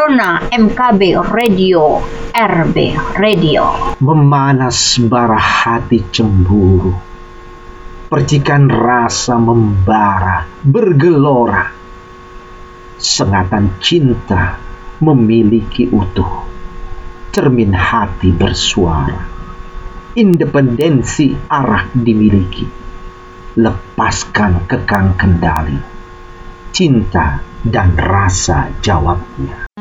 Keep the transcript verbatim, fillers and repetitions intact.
Corona M K B Radio, R B Radio. Memanas bara hati cemburu, percikan rasa membara bergelora, sengatan cinta memiliki utuh, cermin hati bersuara, independensi arah dimiliki, lepaskan kekang kendali, cinta dan rasa jawabnya.